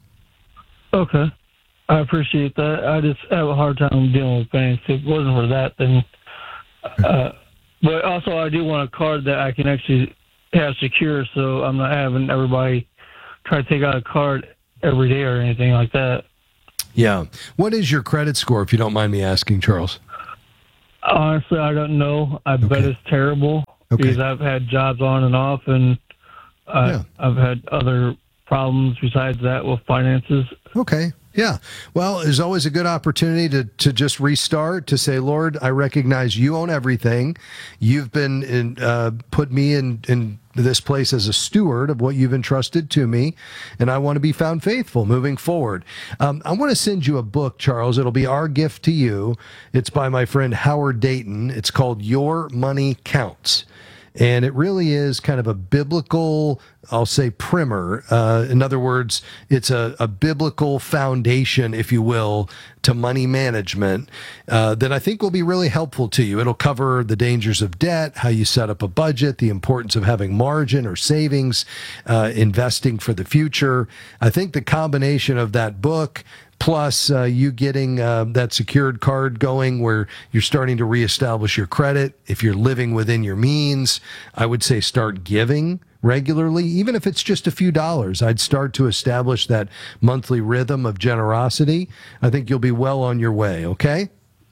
Okay. I appreciate that. I just have a hard time dealing with banks. If it wasn't for that, then... Uh, but also, I do want a card that I can actually have secure, so I'm not having everybody try to take out a card every day or anything like that. Yeah. What is your credit score, if you don't mind me asking, Charles? Honestly, I don't know. I okay. bet it's terrible okay. because I've had jobs on and off, and uh, yeah. I've had other problems besides that with finances. Okay. Yeah. Well, there's always a good opportunity to, to just restart, to say, Lord, I recognize you own everything. You've been in, uh, put me in, in this place as a steward of what you've entrusted to me, and I want to be found faithful moving forward. Um, I want to send you a book, Charles. It'll be our gift to you. It's by my friend Howard Dayton. It's called Your Money Counts. And it really is kind of a biblical, I'll say, primer. Uh, in other words, it's a, a biblical foundation, if you will, to money management uh, that I think will be really helpful to you. It'll cover the dangers of debt, how you set up a budget, the importance of having margin or savings, uh, investing for the future. I think the combination of that book, plus uh, you getting uh, that secured card going where you're starting to reestablish your credit. If you're living within your means, I would say start giving regularly, even if it's just a few dollars. I'd start to establish that monthly rhythm of generosity. I think you'll be well on your way, okay?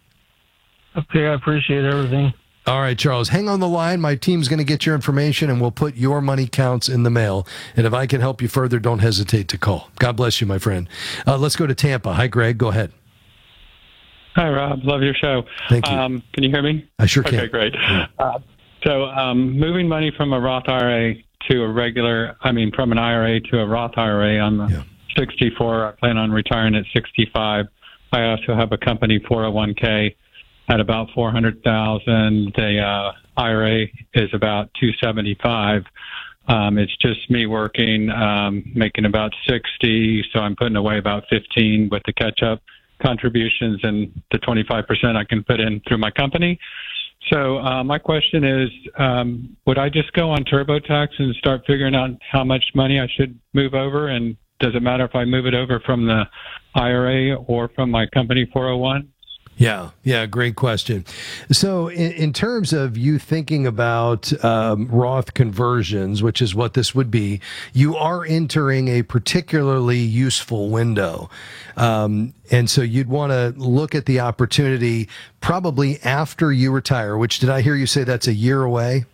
Okay, I appreciate everything. All right, Charles, hang on the line. My team's going to get your information, and we'll put Your Money Counts in the mail. And if I can help you further, don't hesitate to call. God bless you, my friend. Uh, let's go to Tampa. Hi, Greg. Go ahead. Hi, Rob. Love your show. Thank you. Um, can you hear me? I sure can. Okay, great. Uh, so um, moving money from a Roth I R A to a regular, I mean, from an I R A to a Roth I R A. I'm yeah. sixty-four. I plan on retiring at sixty-five. I also have a company four oh one k. At about four hundred thousand, the uh, I R A is about two seventy-five. Um, it's just me working, um, making about sixty, so I'm putting away about fifteen with the catch-up contributions and the twenty-five percent I can put in through my company. So uh, my question is, um, would I just go on TurboTax and start figuring out how much money I should move over? And does it matter if I move it over from the I R A or from my company four oh one? Yeah, yeah, great question. So in, in terms of you thinking about um, Roth conversions, which is what this would be, you are entering a particularly useful window. Um, and so you'd want to look at the opportunity probably after you retire, which did I hear you say that's a year away?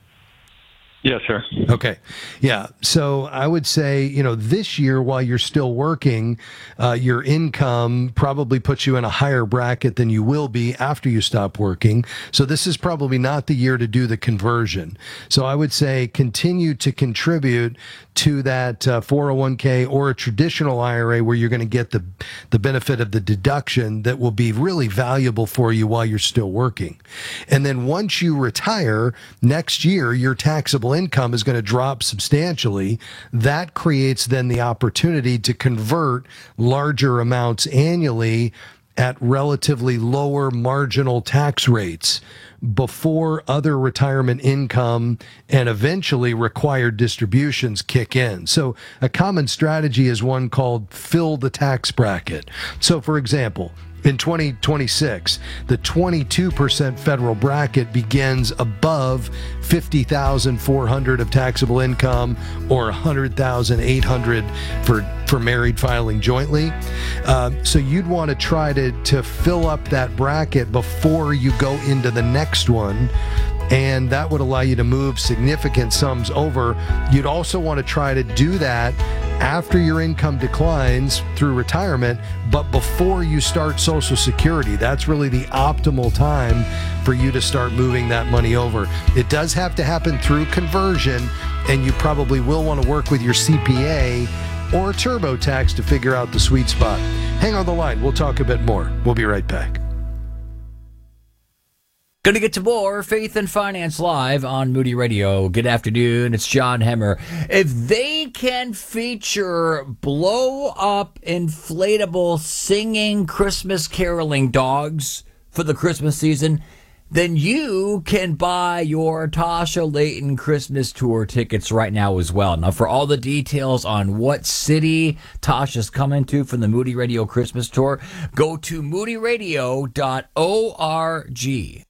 Yes, sir. Okay. Yeah. So I would say, you know, this year while you're still working, uh, your income probably puts you in a higher bracket than you will be after you stop working. So this is probably not the year to do the conversion. So I would say continue to contribute to that uh, four oh one k or a traditional I R A where you're going to get the, the benefit of the deduction that will be really valuable for you while you're still working. And then once you retire next year, your taxable income is going to drop substantially. That creates then the opportunity to convert larger amounts annually at relatively lower marginal tax rates before other retirement income and eventually required distributions kick in. So a common strategy is one called fill the tax bracket. So for example, in twenty twenty-six, the twenty-two percent federal bracket begins above fifty thousand four hundred of taxable income or one hundred thousand eight hundred for, for married filing jointly. Uh, so you'd want to try to, to fill up that bracket before you go into the next one. And that would allow you to move significant sums over. You'd also want to try to do that after your income declines through retirement, but before you start Social Security. That's really the optimal time for you to start moving that money over. It does have to happen through conversion, and you probably will want to work with your C P A or TurboTax to figure out the sweet spot. Hang on the line. We'll talk a bit more. We'll be right back. Going to get to more Faith and Finance Live on Moody Radio. Good afternoon. It's John Hemmer. If they can feature blow-up inflatable singing Christmas caroling dogs for the Christmas season, then you can buy your Tasha Layton Christmas tour tickets right now as well. Now, for all the details on what city Tasha's coming to for the Moody Radio Christmas tour, go to moody radio dot org.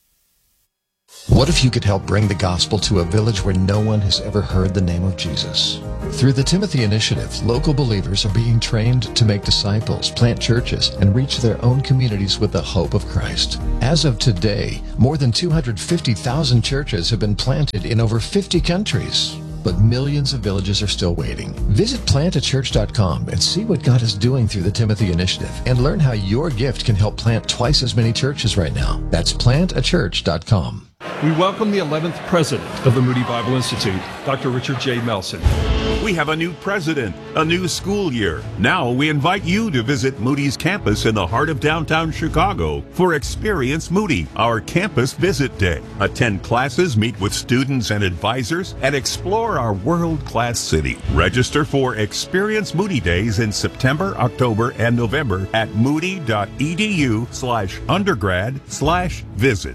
What if you could help bring the gospel to a village where no one has ever heard the name of Jesus? Through the Timothy Initiative, local believers are being trained to make disciples, plant churches, and reach their own communities with the hope of Christ. As of today, more than two hundred fifty thousand churches have been planted in over fifty countries. But millions of villages are still waiting. Visit plant a church dot com and see what God is doing through the Timothy Initiative and learn how your gift can help plant twice as many churches right now. That's plant a church dot com. We welcome the eleventh president of the Moody Bible Institute, Doctor Richard J. Melson. We have a new president, a new school year. Now we invite you to visit Moody's campus in the heart of downtown Chicago for Experience Moody, our campus visit day. Attend classes, meet with students and advisors, and explore our world-class city. Register for Experience Moody Days in September, October, and November at moody.edu slash undergrad slash visit.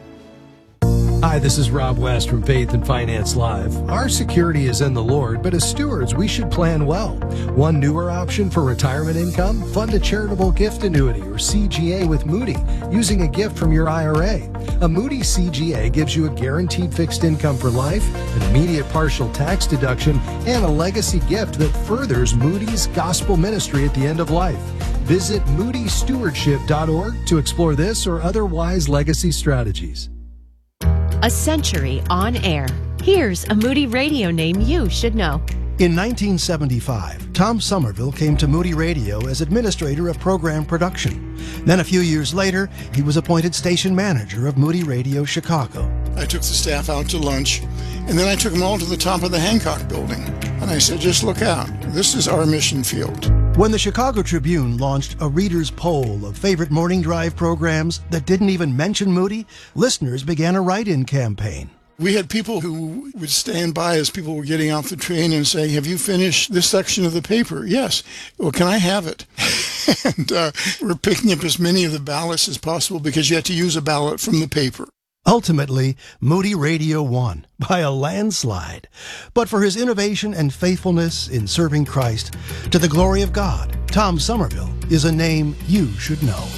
Hi, this is Rob West from Faith and Finance Live. Our security is in the Lord, but as stewards, we should plan well. One newer option for retirement income, fund a charitable gift annuity or C G A with Moody using a gift from your I R A. A Moody C G A gives you a guaranteed fixed income for life, an immediate partial tax deduction, and a legacy gift that furthers Moody's gospel ministry at the end of life. Visit moody stewardship dot org to explore this or other wise legacy strategies. A century on air. Here's a Moody Radio name you should know. In nineteen seventy-five, Tom Somerville came to Moody Radio as administrator of program production. Then a few years later, he was appointed station manager of Moody Radio Chicago. I took the staff out to lunch, and then I took them all to the top of the Hancock building. And I said, just look out. This is our mission field. When the Chicago Tribune launched a reader's poll of favorite morning drive programs that didn't even mention Moody, listeners began a write-in campaign. We had people who would stand by as people were getting off the train and say, have you finished this section of the paper? Yes. Well, can I have it? and uh, we're picking up as many of the ballots as possible because you had to use a ballot from the paper. Ultimately, Moody Radio won by a landslide. But for his innovation and faithfulness in serving Christ to the glory of God, Tom Somerville is a name you should know.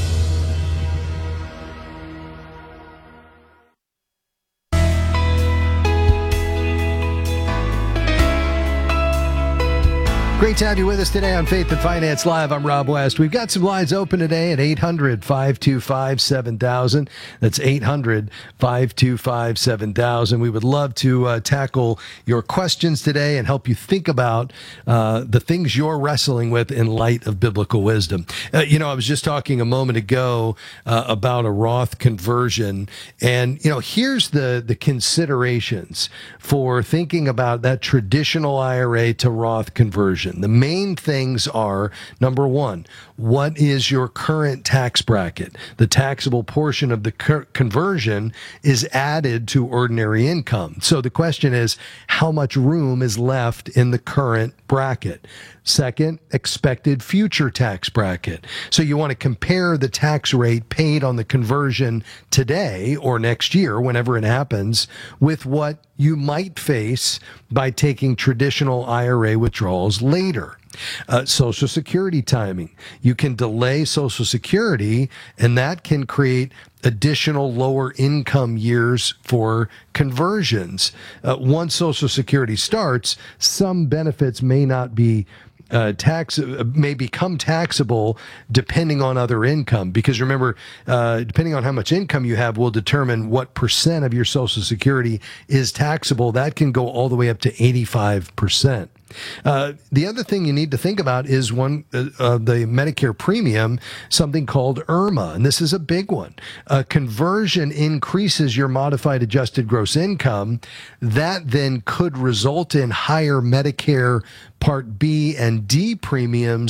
Great to have you with us today on Faith and Finance Live. I'm Rob West. We've got some lines open today at eight hundred, five two five, seven thousand. That's eight hundred, five two five, seven thousand. We would love to uh, tackle your questions today and help you think about uh, the things you're wrestling with in light of biblical wisdom. Uh, you know, I was just talking a moment ago uh, about a Roth conversion. And, you know, here's the, the considerations for thinking about that traditional I R A to Roth conversion. The main things are, number one, what is your current tax bracket? The taxable portion of the conversion is added to ordinary income. So the question is, how much room is left in the current bracket? Second, expected future tax bracket. So you want to compare the tax rate paid on the conversion today or next year, whenever it happens, with what you might face by taking traditional I R A withdrawals later. Uh, Social Security timing. You can delay Social Security, and that can create additional lower income years for conversions. Uh, once Social Security starts, some benefits may not be Uh, tax uh, may become taxable depending on other income, because remember, uh, depending on how much income you have will determine what percent of your Social Security is taxable. That can go all the way up to eighty-five percent. Uh, the other thing you need to think about is one uh, uh, the Medicare premium, something called I R M A, and this is a big one. A conversion increases your modified adjusted gross income. That then could result in higher Medicare Part B and D premiums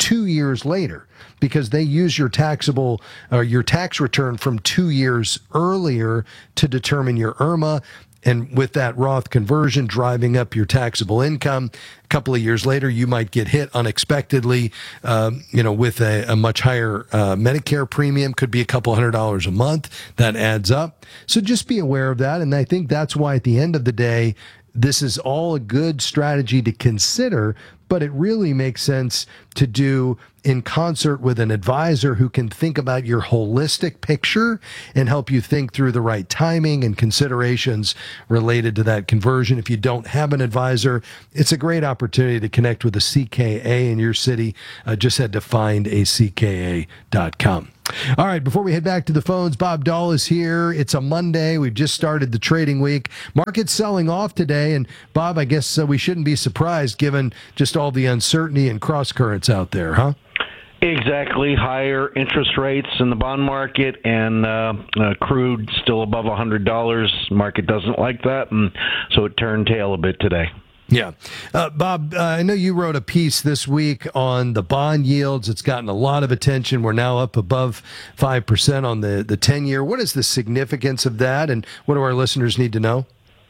two years later because they use your taxable or your tax return from two years earlier to determine your I R M A. And with that Roth conversion driving up your taxable income, a couple of years later, you might get hit unexpectedly, um, you know, with a, a much higher uh, Medicare premium, could be a couple hundred dollars a month. That adds up. So just be aware of that. And I think that's why at the end of the day, this is all a good strategy to consider, but it really makes sense to do in concert with an advisor who can think about your holistic picture and help you think through the right timing and considerations related to that conversion. If you don't have an advisor, it's a great opportunity to connect with a C K A in your city. Uh, just head to find a C K A dot com. All right, before we head back to the phones, Bob Dahl is here. It's a Monday. We've just started the trading week. Market's selling off today. And, Bob, I guess uh, we shouldn't be surprised given just all the uncertainty and cross currents out there, huh? Exactly. Higher interest rates in the bond market and uh, uh, crude still above one hundred dollars. Market doesn't like that, and so it turned tail a bit today. Yeah. Uh, Bob, uh, I know you wrote a piece this week on the bond yields. It's gotten a lot of attention. We're now up above five percent on the, the ten-year. What is the significance of that, and what do our listeners need to know?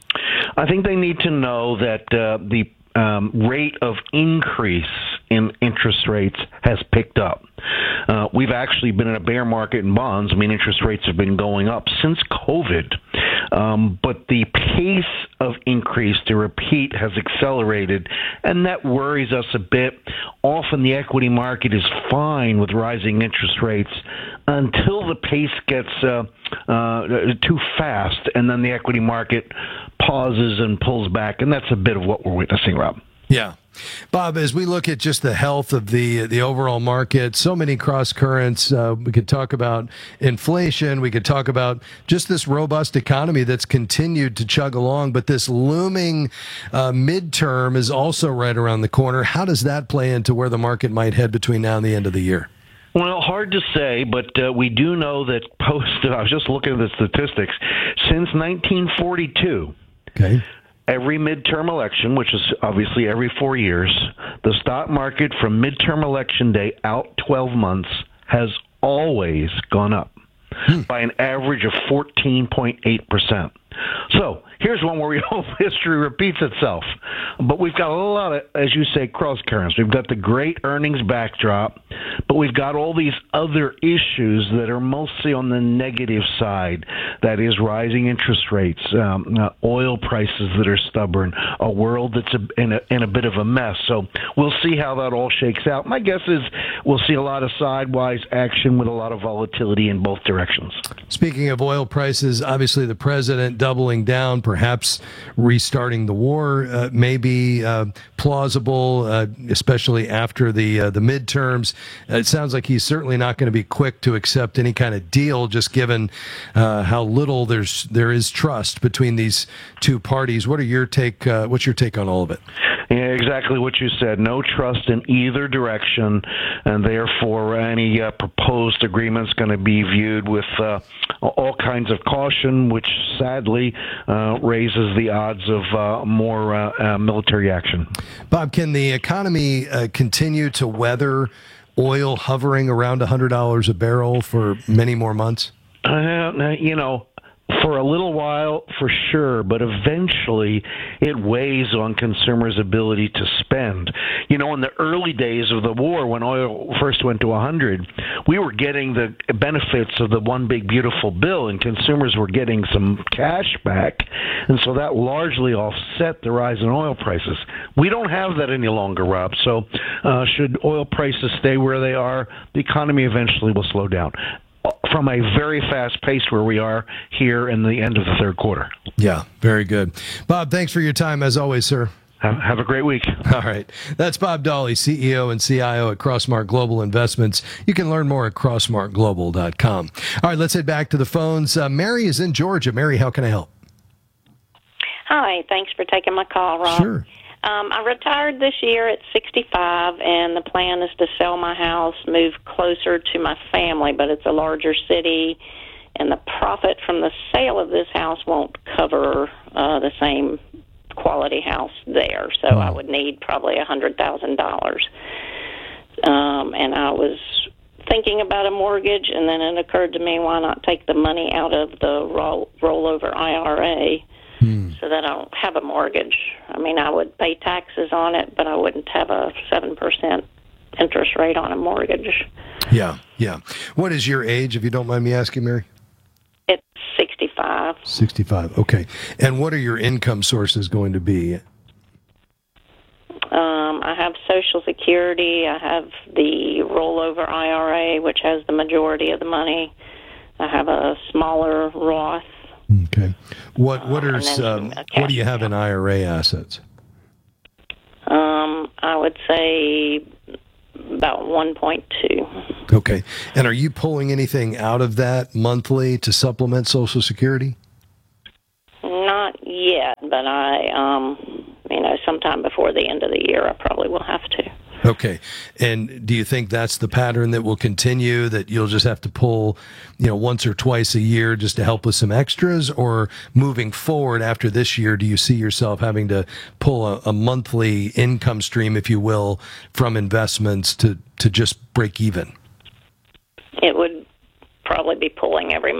I think they need to know that uh, the um, rate of increase in interest rates has picked up. Uh, we've actually been in a bear market in bonds. I mean, interest rates have been going up since COVID. Um, but the pace of increase, to repeat, has accelerated, and that worries us a bit. Often the equity market is fine with rising interest rates until the pace gets uh, uh, too fast, and then the equity market pauses and pulls back, and that's a bit of what we're witnessing, Rob. Yeah. Bob, as we look at just the health of the the overall market, so many cross currents. Uh, we could talk about inflation. We could talk about just this robust economy that's continued to chug along. But this looming uh, midterm is also right around the corner. How does that play into where the market might head between now and the end of the year? Well, hard to say, but uh, we do know that post, I was just looking at the statistics, since nineteen forty-two, okay. Every midterm election, which is obviously every four years, the stock market from midterm election day out twelve months has always gone up hmm. by an average of fourteen point eight percent. So here's one where we hope history repeats itself. But we've got a lot of, as you say, cross currents. We've got the great earnings backdrop, but we've got all these other issues that are mostly on the negative side. That is rising interest rates, um, uh, oil prices that are stubborn, a world that's a, in, a, in a bit of a mess. So we'll see how that all shakes out. My guess is we'll see a lot of sidewise action with a lot of volatility in both directions. Speaking of oil prices, obviously the president doubling down, perhaps restarting the war, uh, may be uh, plausible, uh, especially after the uh, the midterms. Uh, it sounds like he's certainly not going to be quick to accept any kind of deal, just given uh, how little there's there is trust between these two parties. What are your take? Uh, what's your take on all of it? Yeah, exactly what you said. No trust in either direction, and therefore any uh, proposed agreement is going to be viewed with uh, all kinds of caution, which sadly uh, raises the odds of uh, more uh, uh, military action. Bob, can the economy uh, continue to weather oil hovering around one hundred dollars a barrel for many more months? Uh, you know, for a little while, for sure, but eventually it weighs on consumers' ability to spend. You know, in the early days of the war, when oil first went to one hundred, we were getting the benefits of the one big beautiful bill, and consumers were getting some cash back, and so that largely offset the rise in oil prices. We don't have that any longer, Rob, so uh, should oil prices stay where they are, the economy eventually will slow down from a very fast pace where we are here in the end of the third quarter. Yeah, very good. Bob, thanks for your time as always, sir. Have, have a great week. All right. That's Bob Dahle, C E O and C I O at Crossmark Global Investments. You can learn more at crossmark global dot com. All right, let's head back to the phones. Uh, Mary is in Georgia. Mary, how can I help? Hi, thanks for taking my call, Rob. Sure. Um, I retired this year at sixty-five, and the plan is to sell my house, move closer to my family, but it's a larger city, and the profit from the sale of this house won't cover uh, the same quality house there, so I would need probably one hundred thousand dollars. um, and I was thinking about a mortgage, and then it occurred to me, why not take the money out of the roll, rollover I R A hmm. so that I don't have a mortgage. I mean, I would pay taxes on it, but I wouldn't have a seven percent interest rate on a mortgage. Yeah, yeah. What is your age, if you don't mind me asking, Mary? It's sixty-five. sixty-five, okay. And what are your income sources going to be? Um, I have Social Security. I have the rollover I R A, which has the majority of the money. I have a smaller Roth. Okay. What what are uh, um, what do you have in I R A assets? Um, I would say about one point two. Okay. And are you pulling anything out of that monthly to supplement Social Security? Not yet, but I, um, you know, sometime before the end of the year, I probably will have to. Okay. And do you think that's the pattern that will continue, that you'll just have to pull, you know, once or twice a year just to help with some extras? Or moving forward after this year, do you see yourself having to pull a, a monthly income stream, if you will, from investments to, to just break even? It would probably be pulling every